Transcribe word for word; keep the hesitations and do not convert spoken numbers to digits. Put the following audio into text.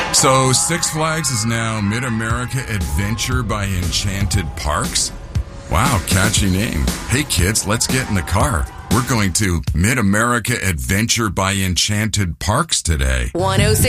So Six Flags is now Mid-America Adventure by Enchanted Parks? Wow, catchy name. Hey kids, let's get in the car. We're going to Mid-America Adventure by Enchanted Parks today. one oh six